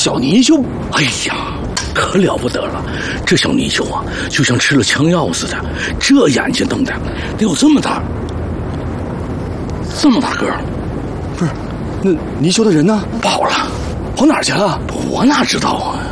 小泥鳅， 哎呀，可了不得了！这小泥鳅啊，就像吃了枪药似的，这眼睛瞪的得有这么大个儿。 不是，那泥鳅的人呢？ 跑了， 跑哪儿去了？ 我哪知道啊？